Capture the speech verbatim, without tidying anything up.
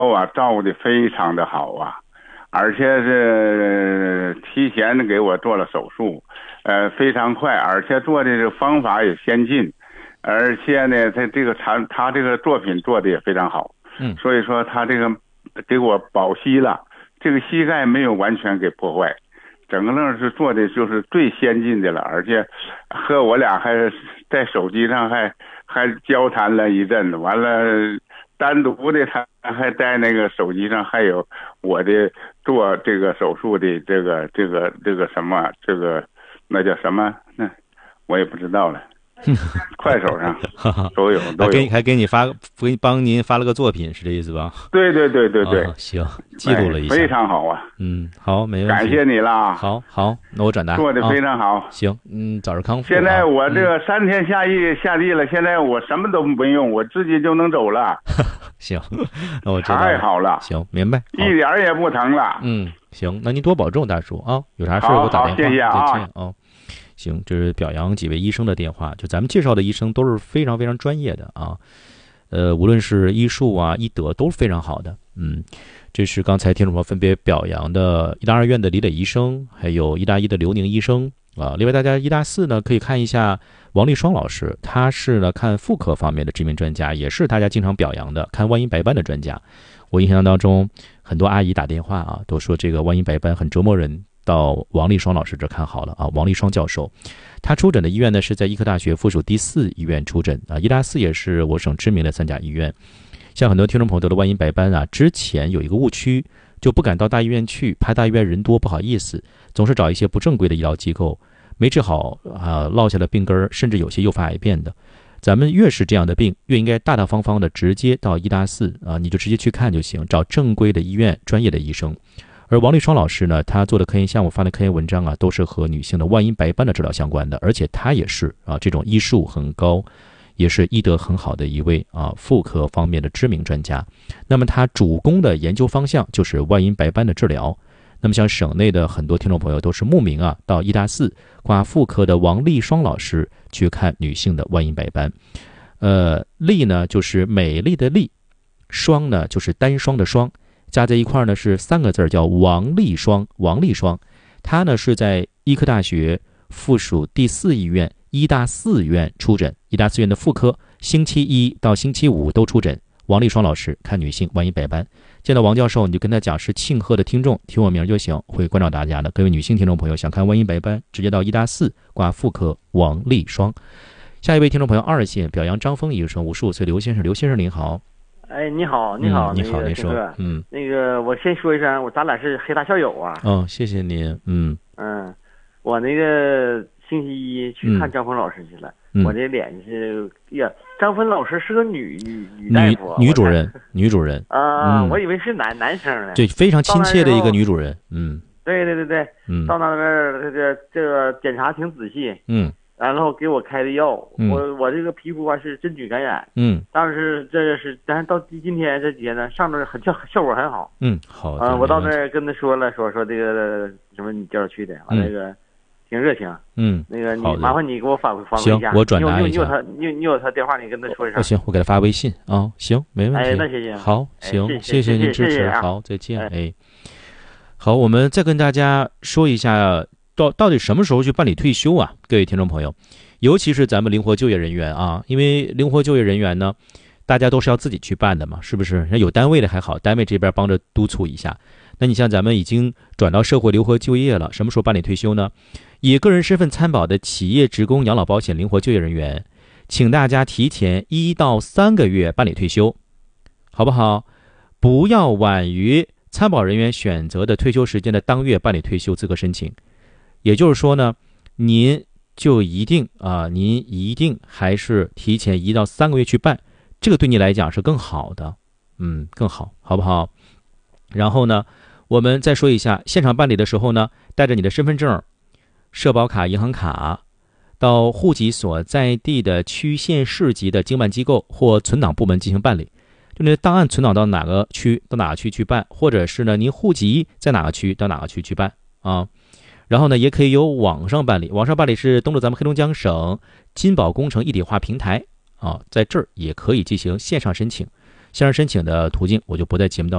啊照顾的非常的好啊，而且是提前的给我做了手术，呃，非常快，而且做的这个方法也先进，而且呢，他这个产他这个作品做的也非常好， 嗯， 所以说他这个给我保膝了，这个膝盖没有完全给破坏，整个愣是做的就是最先进的了，而且和我俩还在手机上还还交谈了一阵子，完了单独的他还在那个手机上还有我的做这个手术的这个这个这个什么这个那叫什么那我也不知道了。快手上都有都有， 还给还给你发给帮您发了个作品，是这意思吧？ 对对对对对， 哦、行，记录了一下、 哎，非常好啊。 嗯，好，没问题， 感谢你啦。 好好，那我转达， 做的非常好、 啊。行，嗯，早日康复。 现在我这个三天下地、嗯、下地了，现在我什么都不用，我自己就能走了。 行，那我知道了。 太好了。 行，明白， 一点也不疼了。 嗯，行，那您多保重，大叔啊，有啥事我打电话。 谢谢啊。 再见啊。行，这是表扬几位医生的电话，就咱们介绍的医生都是非常非常专业的啊，呃，无论是医术啊、医德都是非常好的。嗯，这是刚才听众朋友分别表扬的医大二院的李磊医生，还有医大一的刘宁医生啊。另外，大家医大四呢可以看一下王立双老师，他是呢看妇科方面的知名专家，也是大家经常表扬的看万一白斑的专家。我印象当中，很多阿姨打电话啊，都说这个万一白斑很折磨人。到王立双老师这看好了啊，王立双教授，他出诊的医院呢是在医科大学附属第四医院出诊啊，医大四也是我省知名的三甲医院。像很多听众朋友得了万一白斑啊，之前有一个误区，就不敢到大医院去，怕大医院人多不好意思，总是找一些不正规的医疗机构，没治好啊，落下了病根，甚至有些诱发癌变的。咱们越是这样的病，越应该大大方方的直接到医大四啊，你就直接去看就行，找正规的医院、专业的医生。而王立双老师呢，他做的科研项目发的科研文章啊，都是和女性的万因白斑的治疗相关的，而且他也是啊这种医术很高，也是医德很好的一位啊妇科方面的知名专家。那么他主攻的研究方向就是万因白斑的治疗。那么像省内的很多听众朋友都是慕名啊到医大四挂妇科的王立双老师去看女性的万因白斑。呃，丽呢就是美丽的丽，双呢就是单双的双。加在一块呢是三个字，叫王立双。王立双，他呢是在医科大学附属第四医院医大四院出诊，医大四院的妇科，星期一到星期五都出诊。王立双老师看女性万一白斑，见到王教授你就跟他讲是庆贺的听众，提我名就行，会关照大家的。各位女性听众朋友想看万一白斑，直接到医大四挂妇科王立双。下一位听众朋友二线表扬张峰医生，五十五岁刘先生，刘先生您好。 哎，你好，你好， 嗯、你好， 那个您说，嗯， 那个我先说一声，我咱俩是黑大校友啊。 哦，谢谢您，嗯嗯，我那个星期一去看张峰老师去了， 嗯、 我这脸是呀，张峰老师是个女女女大夫， 女女主任，女主任啊、 嗯， 我以为是男男生呢， 对，非常亲切的一个女主任，嗯， 对对对对， 嗯， 到那边这个这个检查挺仔细， 嗯。 然后给我开的药， 嗯、 我我这个皮肤啊是真菌感染， 嗯， 但是这是，但是到今天这几天呢，上面很效效果很好， 嗯，好， 啊、呃，我到那儿跟他说了，说说这个什么你叫我去的，完、嗯、那个挺热情， 嗯， 那个你麻烦你给我反馈反馈一下， 行，我转达一下， 你有你有他你有你有他电话，你跟他说一声， 行，我给他发微信啊、哦，行，没问题， 哎，那谢谢， 好，行， 哎、 谢谢您支持， 啊、 好，再见，哎，好，我们再跟大家说一下，到到底什么时候去办理退休啊？各位听众朋友。尤其是咱们灵活就业人员啊，因为灵活就业人员呢，大家都是要自己去办的嘛，是不是？那有单位的还好，单位这边帮着督促一下。那你像咱们已经转到社会灵活就业了，什么时候办理退休呢？以个人身份参保的企业职工养老保险灵活就业人员，请大家提前一到三个月办理退休，好不好？不要晚于参保人员选择的退休时间的当月办理退休资格申请。也就是说呢，您就一定啊，您一定还是提前一到三个月去办，这个对你来讲是更好的，嗯，更好，好不好？然后呢，我们再说一下，现场办理的时候呢，带着你的身份证、社保卡、银行卡，到户籍所在地的区县市级的经办机构或存档部门进行办理。就那档案存档到哪个区到哪个区去办，或者是呢，您户籍在哪个区到哪个区去办啊？然后呢，也可以由网上办理，网上办理是登录咱们黑龙江省金保工程一体化平台啊，在这儿也可以进行线上申请。 线上申请的途径我就不在节目当中